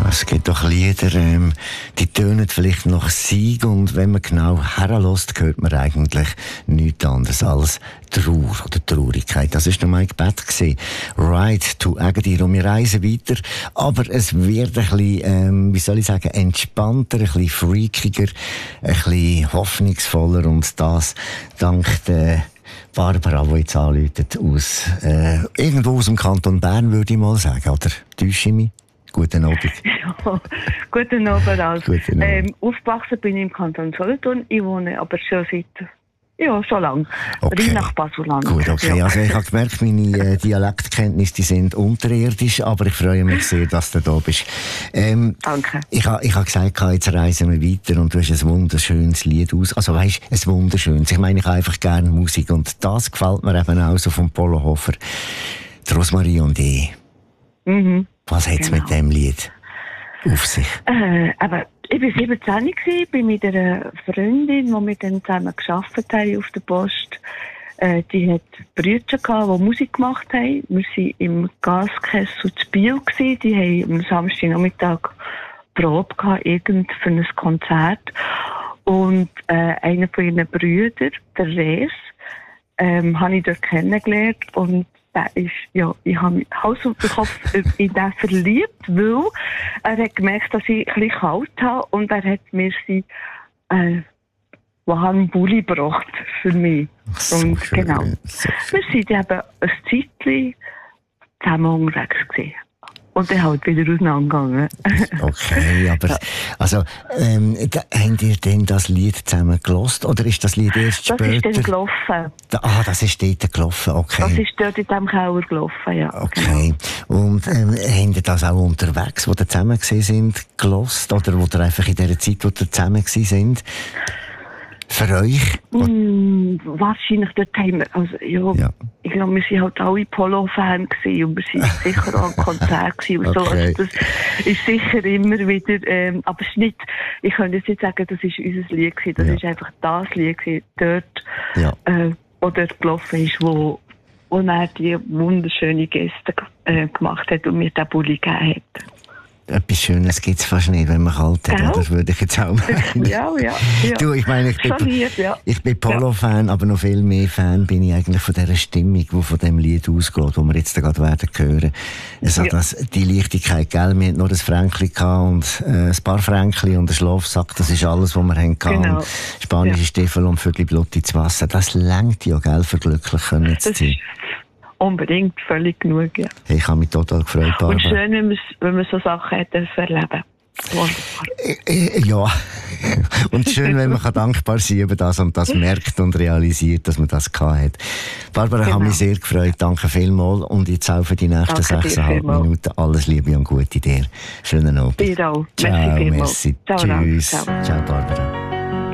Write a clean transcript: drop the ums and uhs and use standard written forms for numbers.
Es gibt doch Lieder, die tönen vielleicht nach Sieg, und wenn man genau herlässt, hört man eigentlich nichts anderes als Trauer oder Traurigkeit. Das war noch mein Gebet gewesen. Ride to Agadir. Und wir reisen weiter, aber es wird ein bisschen, wie soll ich sagen, entspannter, ein bisschen freakiger, ein bisschen hoffnungsvoller, und das dank der Barbara, die jetzt anruft, aus, irgendwo aus dem Kanton Bern, würde ich mal sagen, oder? Täusche ich mich? Guten Abend. Ja, guten Abend. Also. Guten Abend. Aufgewachsen bin ich im Kanton Solothurn. Ich wohne aber schon schon lange. Okay. Nach Basuland. Gut, okay. Ja. Also ich habe gemerkt, meine Dialektkenntnisse, die sind unterirdisch, aber ich freue mich sehr, dass du da bist. Danke. Ich habe gesagt, jetzt reisen wir weiter, und du hast ein wunderschönes Lied aus. Also weisst, ein wunderschönes. Ich meine, ich habe einfach gerne Musik, und das gefällt mir eben auch so von Polo Hofer. Die Rosmarie und ich. Mhm. Was hat es mit dem Lied auf sich? Aber ich war 17 gewesen, bin mit einer Freundin, die wir dann zusammen gearbeitet haben auf der Post. Die hat Brüder gehabt, die Musik gemacht haben. Wir waren im Gaskessel zu Biel gewesen. Die haben am Samstagnachmittag Probe gehabt, für ein Konzert. Und einer von ihren Brüdern, der Rees, habe ich dort kennengelernt, und ich habe mich Hals über Kopf in den verliebt, weil er hat gemerkt, dass ich ein bisschen kalt habe, und er hat mir einen Bulli gebracht für mich. So und schön, genau. so Wir sind eben ein Zeitchen zusammen unterwegs gewesen. Und dann halt wieder auseinandergegangen. Okay, aber also, habt ihr denn das Lied zusammen gelost, oder ist das Lied erst später? Das ist dann gelaufen. Das ist dort gelaufen, okay. Das ist dort in diesem Keller gelaufen, ja. Okay. Und habt ihr das auch unterwegs, wo ihr zusammen gewesen sind, gelost, oder wo ihr einfach in der Zeit, wo ihr zusammen gewesen sind? Für euch? Wahrscheinlich dort haben wir, also, ja. Ich glaube, wir waren halt alle Polo-Fans gewesen, und wir waren sicher auch am Konzert gewesen und so. Okay. Also das ist sicher immer wieder, aber es ist nicht, ich könnte jetzt nicht sagen, das ist unser Lied gewesen, das ist einfach das Lied gewesen, dort, wo dort gelaufen ist, wo er die wunderschöne Gäste gemacht hat und mir den Bulli gegeben hat. Etwas Schönes gibt es fast nicht, wenn man kalt hat. Das würde ich jetzt auch meinen. Ja. Du, ich meine, ich bin Polo-Fan, aber noch viel mehr Fan bin ich eigentlich von dieser Stimmung, die von dem Lied ausgeht, das wir jetzt gerade werden hören. Also die Leichtigkeit, gell? Wir hatten nur ein Fränkli und ein paar Fränkli und einen Schlafsack, das ist alles, was wir hatten. Genau. Spanische Stiefel und Vögel Blut ins Wasser. Das reicht ja, gell, für glücklich können zu sein. Unbedingt, völlig genug, ja. Hey, ich habe mich total gefreut, Barbara. Und schön, wenn man so Sachen hat, erleben. Wunderbar. Ja. Und schön, wenn man dankbar sein kann über das und das merkt und realisiert, dass man das hat. Barbara, hat mich sehr gefreut. Danke vielmals. Und jetzt auch für die nächsten 6,5 Minuten. Alles Liebe und Gute dir. Schönen Abend. Dir auch. Ciao, merci. Ciao, Tschüss. ciao. Ciao, Barbara.